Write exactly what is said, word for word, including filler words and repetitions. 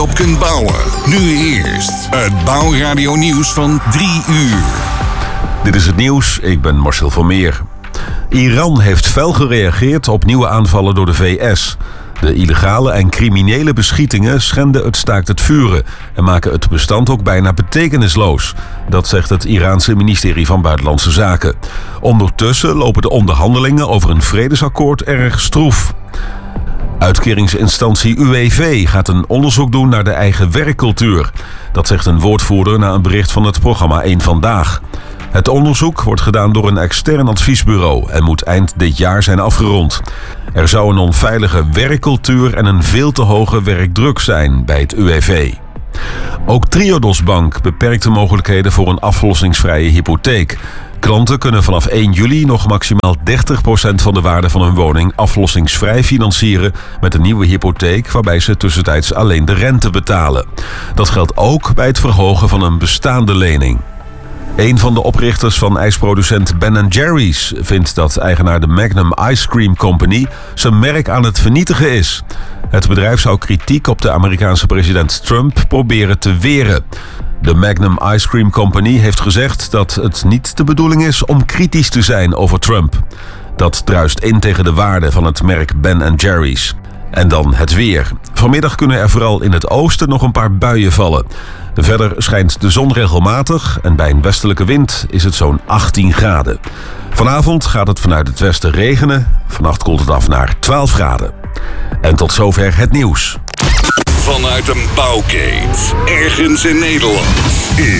op kunt bouwen. Nu eerst het Bouwradio nieuws van drie uur. Dit is het nieuws, ik ben Marcel van Meer. Iran heeft fel gereageerd op nieuwe aanvallen door de V S. De illegale en criminele beschietingen schenden het staakt het vuren en maken het bestand ook bijna betekenisloos. Dat zegt het Iraanse ministerie van Buitenlandse Zaken. Ondertussen lopen de onderhandelingen over een vredesakkoord erg stroef. Uitkeringsinstantie U W V gaat een onderzoek doen naar de eigen werkcultuur. Dat zegt een woordvoerder na een bericht van het programma één Vandaag. Het onderzoek wordt gedaan door een extern adviesbureau en moet eind dit jaar zijn afgerond. Er zou een onveilige werkcultuur en een veel te hoge werkdruk zijn bij het U W V. Ook Triodos Bank beperkt de mogelijkheden voor een aflossingsvrije hypotheek. Klanten kunnen vanaf één juli nog maximaal dertig procent van de waarde van hun woning aflossingsvrij financieren met een nieuwe hypotheek waarbij ze tussentijds alleen de rente betalen. Dat geldt ook bij het verhogen van een bestaande lening. Een van de oprichters van ijsproducent Ben en Jerry's vindt dat eigenaar de Magnum Ice Cream Company zijn merk aan het vernietigen is. Het bedrijf zou kritiek op de Amerikaanse president Trump proberen te weren. De Magnum Ice Cream Company heeft gezegd dat het niet de bedoeling is om kritisch te zijn over Trump. Dat druist in tegen de waarde van het merk Ben en Jerry's. En dan het weer. Vanmiddag kunnen er vooral in het oosten nog een paar buien vallen. Verder schijnt de zon regelmatig en bij een westelijke wind is het zo'n achttien graden. Vanavond gaat het vanuit het westen regenen. Vannacht koelt het af naar twaalf graden. En tot zover het nieuws. Vanuit een bouwkeet, ergens in Nederland, is